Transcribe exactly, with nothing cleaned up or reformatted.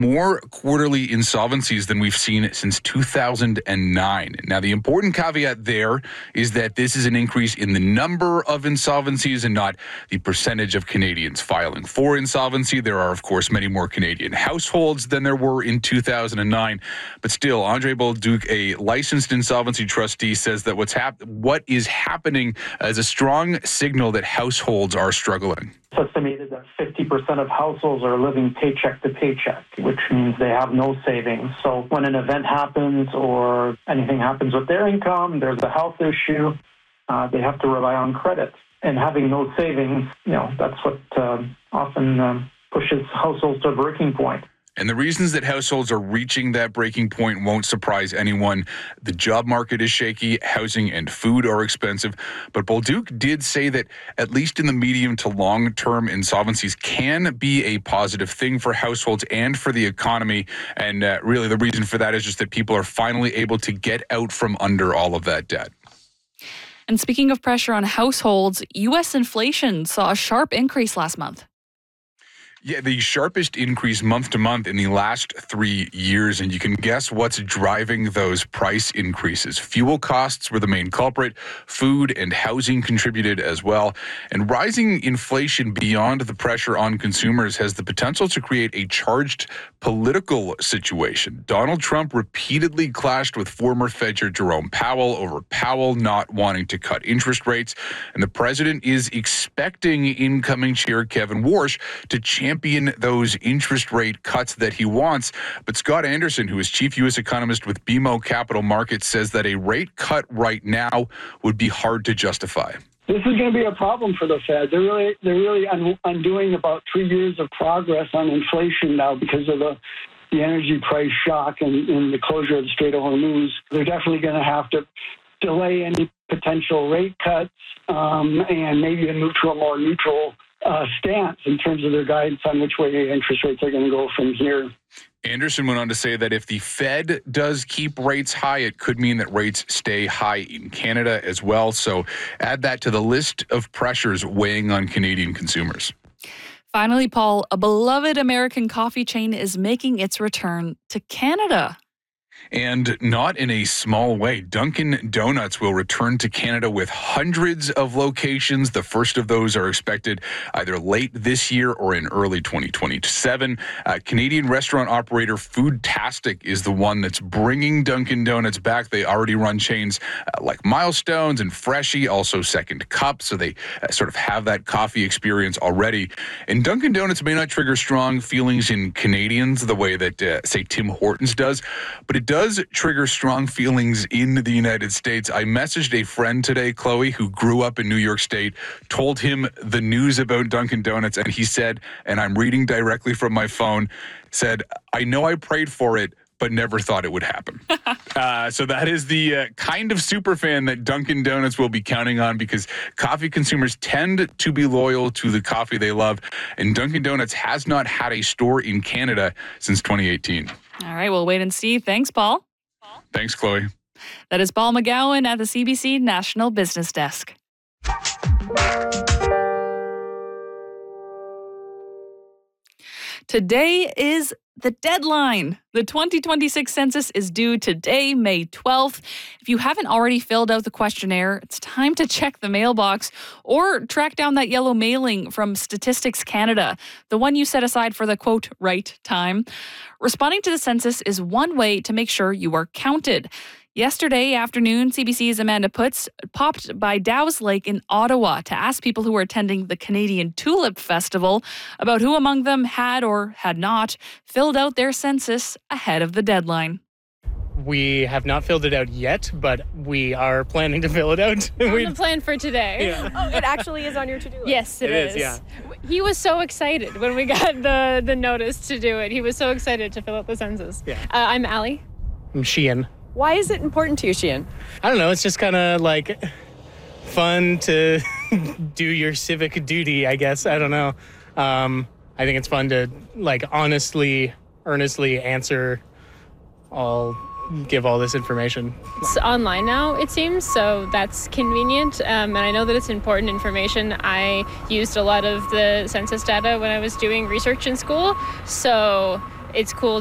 more quarterly insolvencies than we've seen since two thousand nine. Now, the important caveat there is that this is an increase in the number of insolvencies and not the percentage of Canadians filing for insolvency. There are, of course, many more Canadian households than there were in two thousand nine. But still, Andre Bolduc, a licensed insolvency trustee, says that what's hap- what is happening is a strong signal that households are struggling. It's estimated that fifty percent of households are living paycheck to paycheck, which means they have no savings. So when an event happens or anything happens with their income, there's a health issue, uh, they have to rely on credit. And having no savings, you know, that's what uh, often uh, pushes households to a breaking point. And the reasons that households are reaching that breaking point won't surprise anyone. The job market is shaky, housing and food are expensive. But Bolduc did say that at least in the medium to long term, insolvencies can be a positive thing for households and for the economy. And uh, really the reason for that is just that people are finally able to get out from under all of that debt. And speaking of pressure on households, U S inflation saw a sharp increase last month. Yeah, the sharpest increase month to month in the last three years. And you can guess what's driving those price increases. Fuel costs were the main culprit. Food and housing contributed as well. And rising inflation beyond the pressure on consumers has the potential to create a charged political situation. Donald Trump repeatedly clashed with former Fed Chair Jerome Powell over Powell not wanting to cut interest rates. And the president is expecting incoming Chair Kevin Warsh to champion champion those interest rate cuts that he wants. But Scott Anderson, who is chief U S economist with B M O Capital Markets, says that a rate cut right now would be hard to justify. This is going to be a problem for the Fed. They're really, they're really un- undoing about three years of progress on inflation now because of the the energy price shock and, and the closure of the Strait of Hormuz. They're definitely going to have to delay any potential rate cuts um, and maybe move to a more neutral Uh, stance in terms of their guidance on which way interest rates are going to go from here. Anderson went on to say that if the Fed does keep rates high, it could mean that rates stay high in Canada as well. So add that to the list of pressures weighing on Canadian consumers. Finally, Paul, a beloved American coffee chain is making its return to Canada. And not in a small way. Dunkin' Donuts will return to Canada with hundreds of locations. The first of those are expected either late this year or in early twenty twenty-seven. Uh, Canadian restaurant operator Foodtastic is the one that's bringing Dunkin' Donuts back. They already run chains uh, like Milestones and Freshie, also Second Cup, so they uh, sort of have that coffee experience already. And Dunkin' Donuts may not trigger strong feelings in Canadians the way that, uh, say, Tim Hortons does, but it does trigger strong feelings in the United States. I messaged a friend today, Chloe, who grew up in New York State, told him the news about Dunkin' Donuts, and he said, and I'm reading directly from my phone, said, I know I prayed for it, but never thought it would happen. uh, so that is the uh, kind of superfan that Dunkin' Donuts will be counting on, because coffee consumers tend to be loyal to the coffee they love, and Dunkin' Donuts has not had a store in Canada since twenty eighteen. All right, we'll wait and see. Thanks, Paul. Thanks, Chloe. That is Paul McGowan at the C B C National Business Desk. Today is the deadline. The twenty twenty-six census is due today, May twelfth. If you haven't already filled out the questionnaire, it's time to check the mailbox or track down that yellow mailing from Statistics Canada, the one you set aside for the, quote, right time. Responding to the census is one way to make sure you are counted. Yesterday afternoon, C B C's Amanda Putz popped by Dow's Lake in Ottawa to ask people who were attending the Canadian Tulip Festival about who among them had or had not filled out their census ahead of the deadline. We have not filled it out yet, but we are planning to fill it out. On the plan for today. Yeah. Oh, it actually is on your to-do list. Yes, it, It is. is, yeah. He was so excited when we got the, the notice to do it. He was so excited to fill out the census. Yeah. Uh, I'm Allie. I'm Sheehan. Why is it important to you, Sheehan? I don't know. It's just kind of like fun to do your civic duty, I guess. I don't know. Um, I think it's fun to like honestly, earnestly answer all, give all this information. It's online now, it seems, so that's convenient. Um, and I know that it's important information. I used a lot of the census data when I was doing research in school, so it's cool